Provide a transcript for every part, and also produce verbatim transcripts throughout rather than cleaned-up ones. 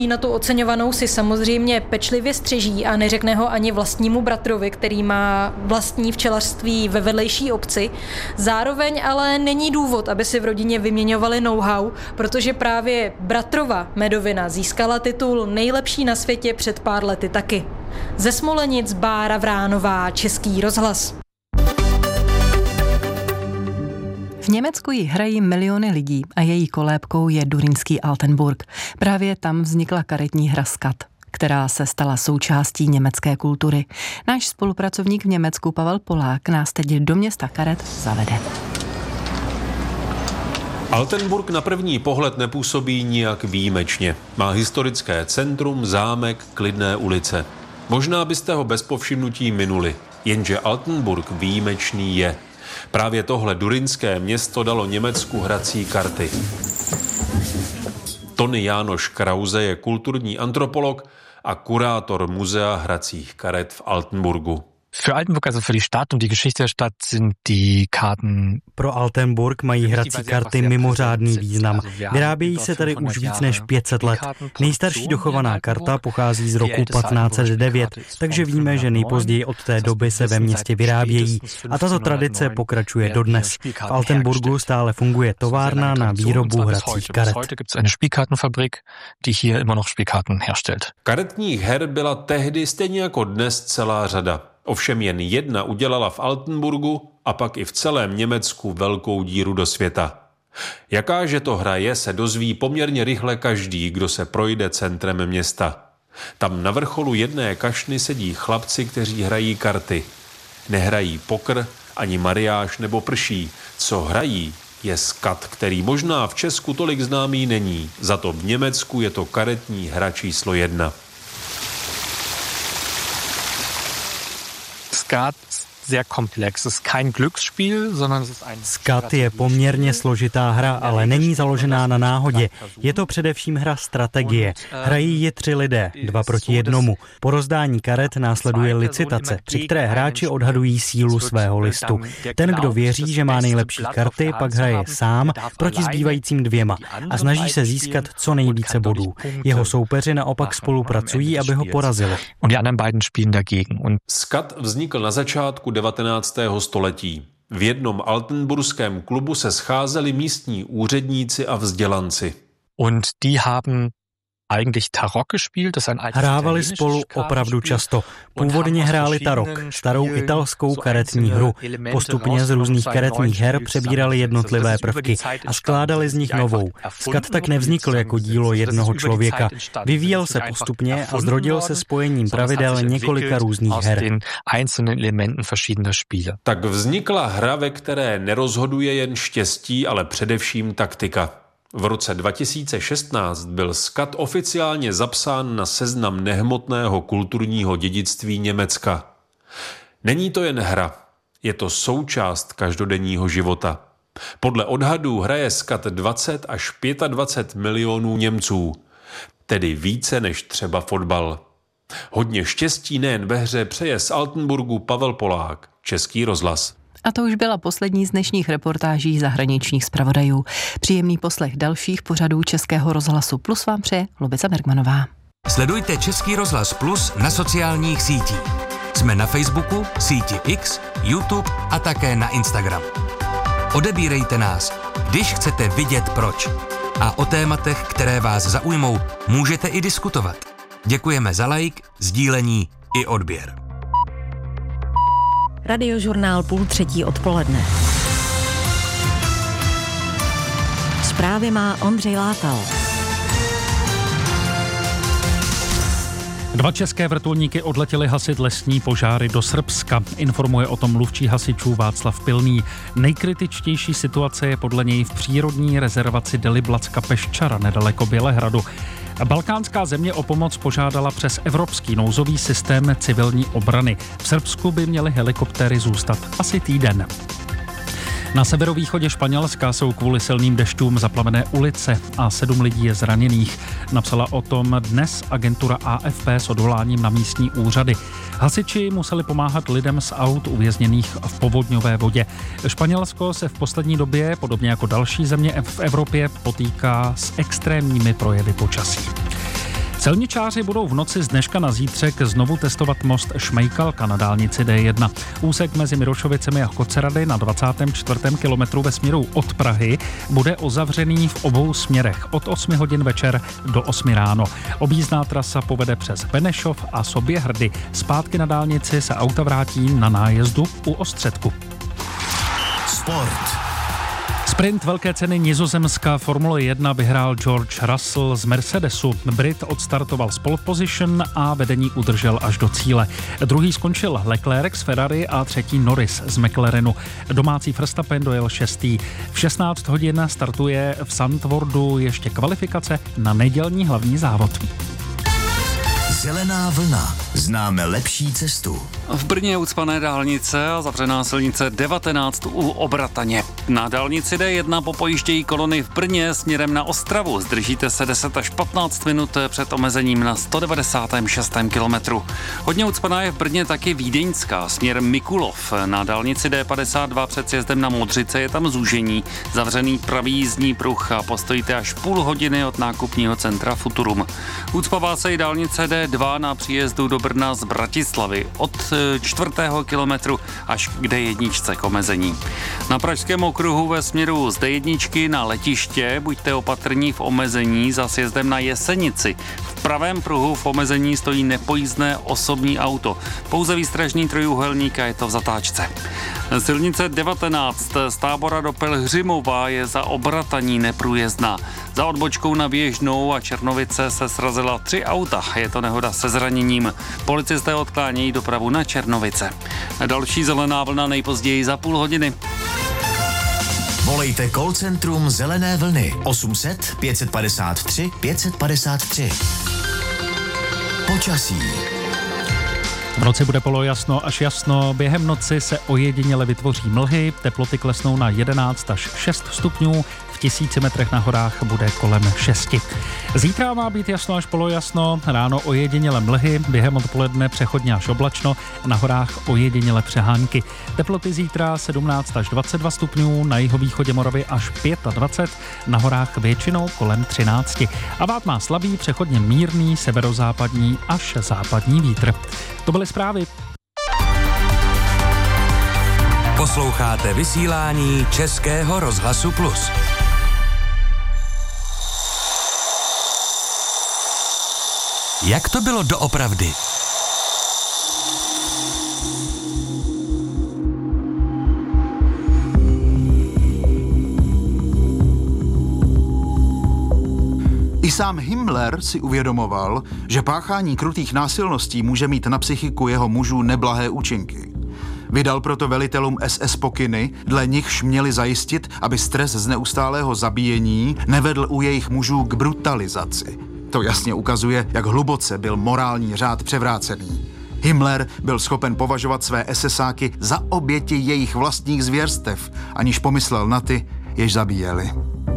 Na tu oceňovanou si samozřejmě pečlivě střeží a neřekne ho ani vlastnímu bratrovi, který má vlastní včelařství ve vedlejší obci. Zároveň ale není důvod, aby si v rodině vyměňovali know-how, protože právě bratrova medovina získala titul nejlepší na světě před pár lety taky. Ze Smolenic Bára Vránová, Český rozhlas. V Německu ji hrají miliony lidí a její kolébkou je durynský Altenburg. Právě tam vznikla karetní hra skat, která se stala součástí německé kultury. Náš spolupracovník v Německu Pavel Polák nás teď do města karet zavede. Altenburg na první pohled nepůsobí nijak výjimečně. Má historické centrum, zámek, klidné ulice. Možná byste ho bez povšimnutí minuli, jenže Altenburg výjimečný je. Právě tohle durynské město dalo Německu hrací karty. Tony Jánoš Krause je kulturní antropolog a kurátor muzea hracích karet v Altenburgu. Für Altenburg, also für die Stadt und die Geschichte der Stadt, sind die Karten. Pro Altenburg mají hrací karty mimořádný význam. Vyrábějí se tady už víc než pět set let. Nejstarší dochovaná karta pochází z roku patnáct set devět, takže víme, že nejpozději od té doby se ve městě vyrábějí. A tato tradice pokračuje dodnes. V Altenburgu stále funguje továrna na výrobu hracích karet. Karetních her byla tehdy stejně jako dnes celá řada. Ovšem jen jedna udělala v Altenburgu a pak i v celém Německu velkou díru do světa. Jakáže to hra je, se dozví poměrně rychle každý, kdo se projde centrem města. Tam na vrcholu jedné kašny sedí chlapci, kteří hrají karty. Nehrají pokr, ani mariáš nebo prší. Co hrají, je skat, který možná v Česku tolik známý není. Za to v Německu je to karetní hra číslo jedna. Skat sehr komplex. Es ist kein Glücksspiel, sondern es ist ein Skat je poměrně složitá hra, ale není založená na náhodě. Je to především hra strategie. Hrají ji tři lidé, dva proti jednomu. Po rozdání karet následuje licitace, při které hráči odhadují sílu svého listu. Ten, kdo věří, že má nejlepší karty, pak hraje sám proti zbývajícím dvěma a snaží se získat co nejvíce bodů. Jeho soupeři naopak spolupracují, aby ho porazili. Skat vznikl na začátku devatenáctého století. V jednom altenburském klubu se scházeli místní úředníci a vzdělanci. Und die haben eigentlich Tarok gespielt, das ein altes Hrávali spolu opravdu často. Původně hráli Tarok, starou italskou karetní hru. Postupně z různých karetních her přebírali jednotlivé prvky a skládali z nich novou. Skat tak nevznikl jako dílo jednoho člověka. Vyvíjel se postupně a zrodil se spojením pravidel několika různých her. Tak vznikla hra, ve které nerozhoduje jen štěstí, ale především taktika. V roce dva tisíce šestnáct byl skat oficiálně zapsán na seznam nehmotného kulturního dědictví Německa. Není to jen hra, je to součást každodenního života. Podle odhadů hraje skat dvacet až dvacet pět milionů Němců, tedy více než třeba fotbal. Hodně štěstí nejen ve hře přeje z Altenburgu Pavel Polák, Český rozhlas. A to už byla poslední z dnešních reportáží zahraničních zpravodajů. Příjemný poslech dalších pořadů Českého rozhlasu Plus vám přeje Lubica Bergmanová. Sledujte Český rozhlas Plus na sociálních sítích. Jsme na Facebooku, síti X, YouTube a také na Instagram. Odebírejte nás, když chcete vidět proč. A o tématech, které vás zaujmou, můžete i diskutovat. Děkujeme za like, sdílení i odběr. Radiožurnál půl třetí odpoledne. Zprávy má Ondřej Látal. Dva české vrtulníky odletěly hasit lesní požáry do Srbska. Informuje o tom mluvčí hasičů Václav Pilný. Nejkritičtější situace je podle něj v přírodní rezervaci Deliblatska Peščara nedaleko Bělehradu. Balkánská země o pomoc požádala přes evropský nouzový systém civilní obrany. V Srbsku by měly helikoptéry zůstat asi týden. Na severovýchodě Španělska jsou kvůli silným dešťům zaplavené ulice a sedm lidí je zraněných. Napsala o tom dnes agentura A F P s odvoláním na místní úřady. Hasiči museli pomáhat lidem z aut uvězněných v povodňové vodě. Španělsko se v poslední době, podobně jako další země v Evropě, potýká s extrémními projevy počasí. Silničáři budou v noci z dneška na zítřek znovu testovat most Šmejkalka na dálnici D jedna. Úsek mezi Mirošovicemi a Kocerady na dvacátém čtvrtém kilometru ve směru od Prahy bude uzavřený v obou směrech od osmi hodin večer do osmi ráno. Objízdná trasa povede přes Benešov a Soběhrdy. Zpátky na dálnici se auta vrátí na nájezdu u Ostředku. Sport. Sprint velké ceny Nizozemska Formule jedna vyhrál George Russell z Mercedesu. Brit odstartoval z pole position a vedení udržel až do cíle. Druhý skončil Leclerc z Ferrari a třetí Norris z McLarenu. Domácí Verstappen dojel šestý. V šestnáct hodin startuje v Zandvoortu ještě kvalifikace na nedělní hlavní závod. Zelená vlna. Známe lepší cestu. V Brně je ucpané dálnice a zavřená silnice devatenáct u Obrataně. Na dálnici D jedna popojíždějí kolony v Brně směrem na Ostravu. Zdržíte se deset až patnáct minut před omezením na sto devadesátém šestém kilometru. Hodně ucpaná je v Brně taky Vídeňská směr Mikulov. Na dálnici D padesát dva před sjezdem na Modřice je tam zúžení. Zavřený pravý jízdní pruh a postojíte až půl hodiny od nákupního centra Futurum. Ucpává se i dálnice D dva na příjezdu do Brna z Bratislavy od čtvrtého kilometru až k D jedna k omezení. Na Pražském okruhu ve směru z D jedna na letiště buďte opatrní v omezení za sjezdem na Jesenici. V pravém pruhu v omezení stojí nepojízdné osobní auto. Pouze výstražný trojúhelník a je to v zatáčce. Silnice devatenáct z Tábora do Pelhřimova je za Obrataní neprůjezdná. Za odbočkou na Běžnou a Černovice se srazila tři auta. Je to nehoda se zraněním. Policisté odklánějí dopravu na Černovice. Další zelená vlna nejpozději za půl hodiny. Volejte call centrum Zelené vlny osm set pět padesát tři pět padesát tři. Počasí. V noci bude polojasno až jasno, během noci se ojediněle vytvoří mlhy, teploty klesnou na jedenáct až šest stupňů, v tisíci metrech na horách bude kolem šesti. Zítra má být jasno až polojasno, ráno ojediněle mlhy, během odpoledne přechodně až oblačno, na horách ojediněle přehánky. Teploty zítra sedmnáct až dvacet dva stupňů, na jihovýchodě Moravy až dvacet pět, na horách většinou kolem třináct. A vád má slabý, přechodně mírný, severozápadní až západní vítr. To byly zprávy. Posloucháte vysílání Českého rozhlasu Plus. Jak to bylo doopravdy? I sám Himmler si uvědomoval, že páchání krutých násilností může mít na psychiku jeho mužů neblahé účinky. Vydal proto velitelům S S pokyny, dle nichž měli zajistit, aby stres z neustálého zabíjení nevedl u jejich mužů k brutalizaci. To jasně ukazuje, jak hluboce byl morální řád převrácený. Himmler byl schopen považovat své esesáky za oběti jejich vlastních zvěrstev, aniž pomyslel na ty, jež zabíjeli.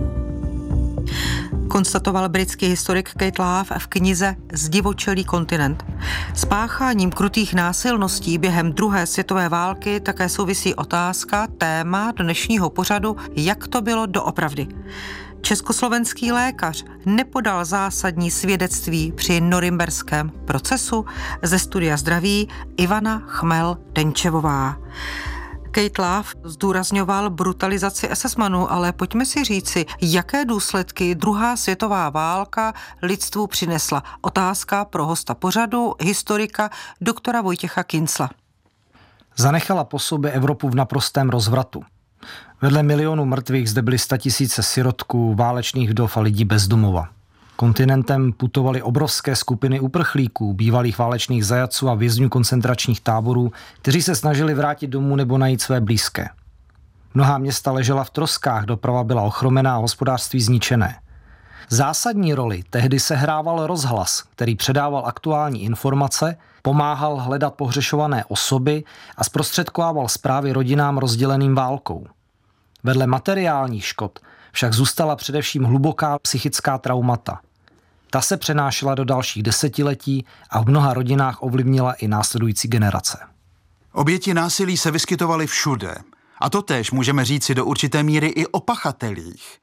Konstatoval britský historik Kate Love v knize Zdivočelý kontinent. S pácháním krutých násilností během druhé světové války také souvisí otázka, téma dnešního pořadu, jak to bylo doopravdy. Československý lékař nepodal zásadní svědectví při norimberském procesu. Ze studia zdraví Ivana Chmel-Denčevová. Kate Love zdůrazňoval brutalizaci esesmanů, ale pojďme si říci, jaké důsledky druhá světová válka lidstvu přinesla. Otázka pro hosta pořadu, historika doktora Vojtěcha Kincla. Zanechala po sobě Evropu v naprostém rozvratu. Vedle milionů mrtvých zde byly statisíce sirotků, válečných vdov a lidí bez domova. Kontinentem putovaly obrovské skupiny uprchlíků, bývalých válečných zajatců a vězňů koncentračních táborů, kteří se snažili vrátit domů nebo najít své blízké. Mnohá města ležela v troskách, doprava byla ochromená a hospodářství zničené. Zásadní roli tehdy sehrával rozhlas, který předával aktuální informace, pomáhal hledat pohřešované osoby a zprostředkovával zprávy rodinám rozděleným válkou. Vedle materiálních škod však zůstala především hluboká psychická traumata. Ta se přenášela do dalších desetiletí a v mnoha rodinách ovlivnila i následující generace. Oběti násilí se vyskytovaly všude. A totéž můžeme říci do určité míry i o pachatelích.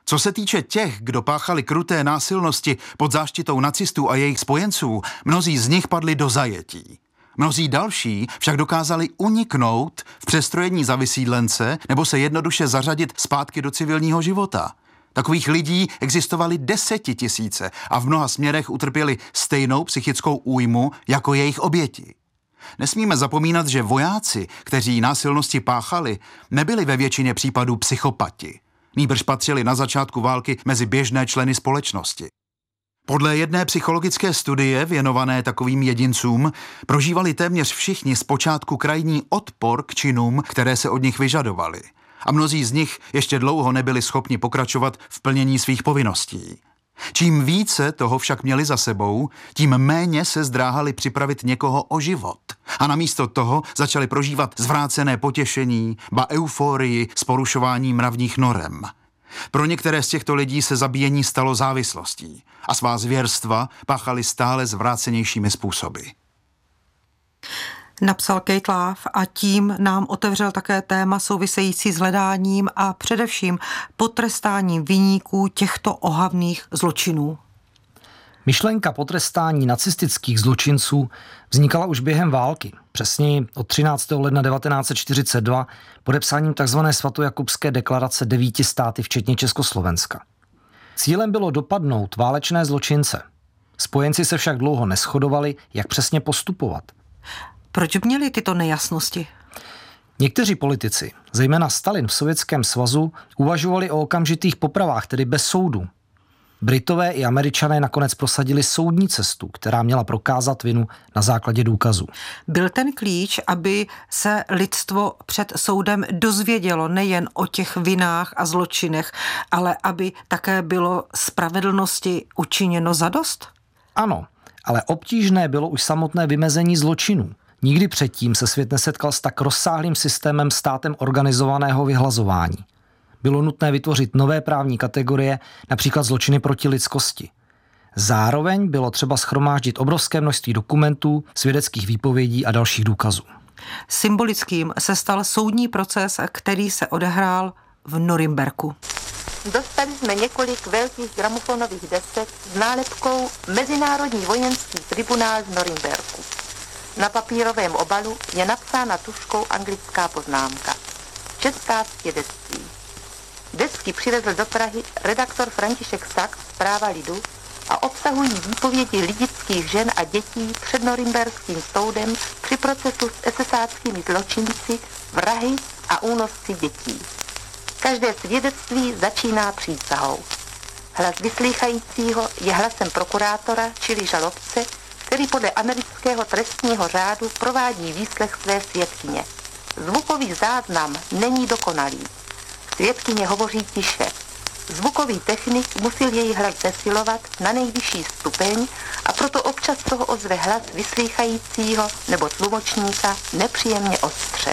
Co se týče těch, kdo páchali kruté násilnosti pod záštitou nacistů a jejich spojenců, mnozí z nich padli do zajetí. Mnozí další však dokázali uniknout v přestrojení za vysídlence nebo se jednoduše zařadit zpátky do civilního života. Takových lidí existovaly desetitisíce a v mnoha směrech utrpěli stejnou psychickou újmu jako jejich oběti. Nesmíme zapomínat, že vojáci, kteří násilnosti páchali, nebyli ve většině případů psychopati. Nýbrž patřili na začátku války mezi běžné členy společnosti. Podle jedné psychologické studie věnované takovým jedincům prožívali téměř všichni zpočátku krajní odpor k činům, které se od nich vyžadovaly. A mnozí z nich ještě dlouho nebyli schopni pokračovat v plnění svých povinností. Čím více toho však měli za sebou, tím méně se zdráhali připravit někoho o život. A namísto toho začali prožívat zvrácené potěšení, ba euforii s porušováním mravních norem. Pro některé z těchto lidí se zabíjení stalo závislostí a svá zvěrstva páchali stále zvrácenějšími způsoby. Napsal Kate Love a tím nám otevřel také téma související s hledáním a především potrestáním viníků těchto ohavných zločinů. Myšlenka potrestání nacistických zločinců vznikala už během války, přesněji od třináctého ledna devatenáct set čtyřicet dva podepsáním tzv. Svatojakubské deklarace devíti státy, včetně Československa. Cílem bylo dopadnout válečné zločince. Spojenci se však dlouho neshodovali, jak přesně postupovat. Proč měli tyto nejasnosti? Někteří politici, zejména Stalin v Sovětském svazu, uvažovali o okamžitých popravách, tedy bez soudu. Britové i Američané nakonec prosadili soudní cestu, která měla prokázat vinu na základě důkazů. Byl ten klíč, aby se lidstvo před soudem dozvědělo nejen o těch vinách a zločinech, ale aby také bylo spravedlnosti učiněno zadost? Ano, ale obtížné bylo už samotné vymezení zločinů. Nikdy předtím se svět nesetkal s tak rozsáhlým systémem státem organizovaného vyhlazování. Bylo nutné vytvořit nové právní kategorie, například zločiny proti lidskosti. Zároveň bylo třeba shromáždit obrovské množství dokumentů, svědeckých výpovědí a dalších důkazů. Symbolickým se stal soudní proces, který se odehrál v Norimberku. Dostali jsme několik velkých gramofonových desek s nálepkou Mezinárodní vojenský tribunál z Norimberku. Na papírovém obalu je napsána tužkou anglická poznámka. Česká svědectví. Desky přivezl do Prahy redaktor František Sachs z Práva lidu a obsahují výpovědi lidických žen a dětí před norimberským soudem při procesu s esesáckými zločinci, vrahy a únosci dětí. Každé svědectví začíná přísahou. Hlas vyslýchajícího je hlasem prokurátora, čili žalobce, který podle amerického trestního řádu provádí výslech své svědkyně. Zvukový záznam není dokonalý. Svědkyně hovoří tiše. Zvukový technik musel její hlas zesilovat na nejvyšší stupeň a proto občas toho ozve hlas vyslýchajícího nebo tlumočníka nepříjemně ostře.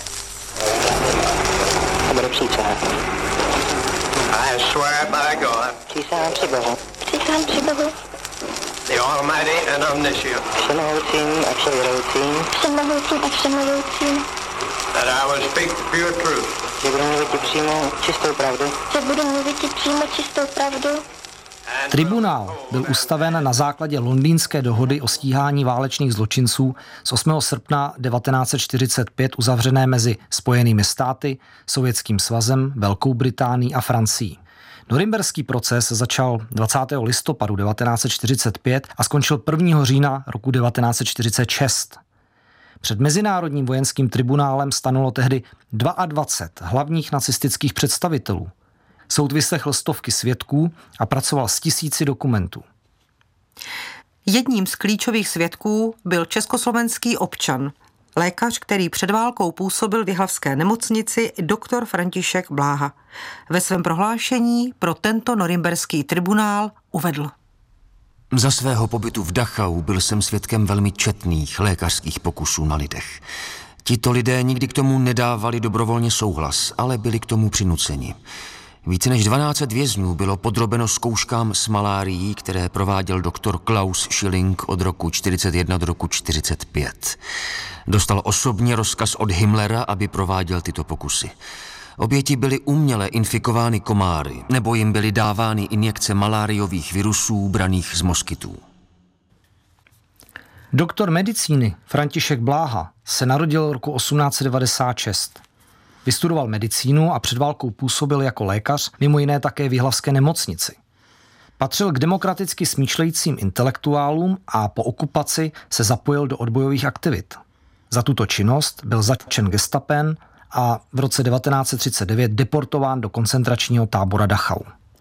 Bude přísahá. I swear by God. Přísahám při Bohu. Přísahám při Bohu. The Almighty and Omniscient. Všemohoucím a vševěroucím. Všemohoucím a všemohoucím. That I will speak the pure truth. Že budu mluvit ti přímo čistou pravdu. Že budu mluvit ti přímo čistou pravdu. Tribunál byl ustaven na základě londýnské dohody o stíhání válečných zločinců z osmého srpna devatenáct set čtyřicet pět uzavřené mezi Spojenými státy, Sovětským svazem, Velkou Británií a Francií. Norimberský proces začal dvacátého listopadu devatenáct set čtyřicet pět a skončil prvního října roku devatenáct set čtyřicet šest. Před Mezinárodním vojenským tribunálem stanulo tehdy dvacet dva hlavních nacistických představitelů. Soud vyslechl stovky svědků a pracoval s tisíci dokumentů. Jedním z klíčových svědků byl československý občan, lékař, který před válkou působil v jihlavské nemocnici, doktor František Bláha. Ve svém prohlášení pro tento norimberský tribunál uvedl: Za svého pobytu v Dachau byl jsem svědkem velmi četných lékařských pokusů na lidech. Tito lidé nikdy k tomu nedávali dobrovolně souhlas, ale byli k tomu přinuceni. Více než dvanáct set vězňů bylo podrobeno zkouškám s malárií, které prováděl doktor Klaus Schilling od roku čtyřicet jedna do roku čtyřicet pět. Dostal osobně rozkaz od Himmlera, aby prováděl tyto pokusy. Oběti byly uměle infikovány komáry, nebo jim byly dávány injekce maláriových virusů braných z moskytů. Doktor medicíny František Bláha se narodil roku osmnáct set devadesát šest. Vystudoval medicínu a před válkou působil jako lékař, mimo jiné také v Jihlavské nemocnici. Patřil k demokraticky smýšlejícím intelektuálům a po okupaci se zapojil do odbojových aktivit. Za tuto činnost byl zatčen gestapem a v roce devatenáct set třicet devět deportován do koncentračního tábora Dachau.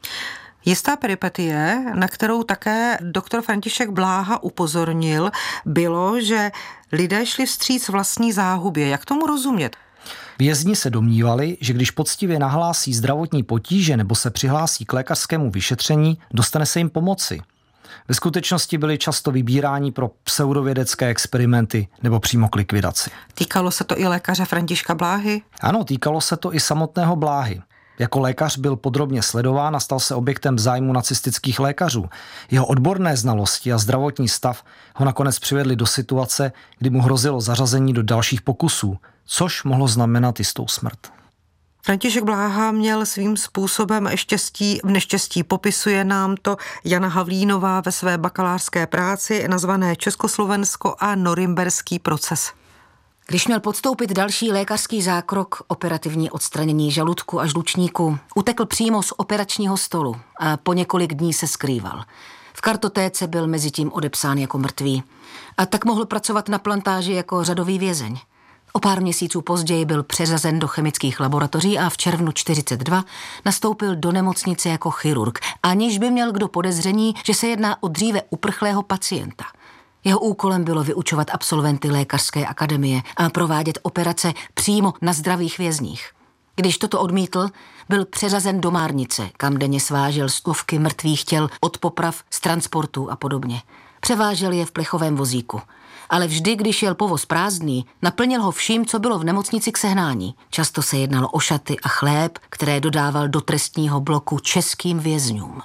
Jistá peripetie, na kterou také doktor František Bláha upozornil, bylo, že lidé šli vstříc vlastní záhubě. Jak tomu rozumět? Vězni se domnívali, že když poctivě nahlásí zdravotní potíže nebo se přihlásí k lékařskému vyšetření, dostane se jim pomoci. Ve skutečnosti byli často vybíráni pro pseudovědecké experimenty nebo přímo k likvidaci. Týkalo se to i lékaře Františka Bláhy? Ano, týkalo se to i samotného Bláhy. Jako lékař byl podrobně sledován a stal se objektem zájmu nacistických lékařů. Jeho odborné znalosti a zdravotní stav ho nakonec přivedli do situace, kdy mu hrozilo zařazení do dalších pokusů, což mohlo znamenat jistou smrt. František Bláha měl svým způsobem štěstí v neštěstí. Popisuje nám to Jana Havlínová ve své bakalářské práci nazvané Československo a norimberský proces. Když měl podstoupit další lékařský zákrok, operativní odstranění žaludku a žlučníku, utekl přímo z operačního stolu a po několik dní se skrýval. V kartotéce byl mezitím odepsán jako mrtvý a tak mohl pracovat na plantáži jako řadový vězeň. O pár měsíců později byl přeřazen do chemických laboratoří a v červnu čtyřicet dva nastoupil do nemocnice jako chirurg, aniž by měl kdo podezření, že se jedná o dříve uprchlého pacienta. Jeho úkolem bylo vyučovat absolventy lékařské akademie a provádět operace přímo na zdravých vězních. Když toto odmítl, byl přeřazen do Márnice, kam denně svážel stovky mrtvých těl od poprav, z transportů a podobně. Převážel je v plechovém vozíku. Ale vždy, když jel povoz prázdný, naplnil ho vším, co bylo v nemocnici k sehnání. Často se jednalo o šaty a chléb, které dodával do trestního bloku českým vězňům.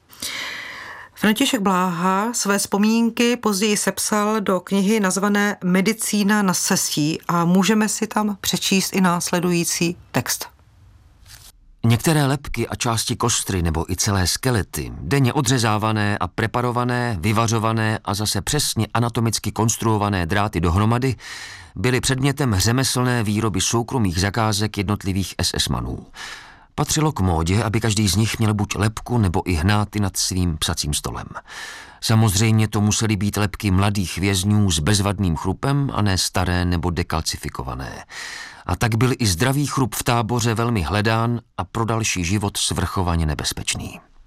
František Bláha své vzpomínky později sepsal do knihy nazvané Medicína na scestí a můžeme si tam přečíst i následující text. Některé lebky a části kostry nebo i celé skelety, denně odřezávané a preparované, vyvařované a zase přesně anatomicky konstruované dráty dohromady, byly předmětem řemeslné výroby soukromých zakázek jednotlivých es es manů. Patřilo k módě, aby každý z nich měl buď lebku nebo i hnáty nad svým psacím stolem. Samozřejmě to musely být lebky mladých vězňů s bezvadným chrupem a ne staré nebo dekalcifikované. A tak byl i zdravý chrup v táboře velmi hledán a pro další život svrchovaně nebezpečný.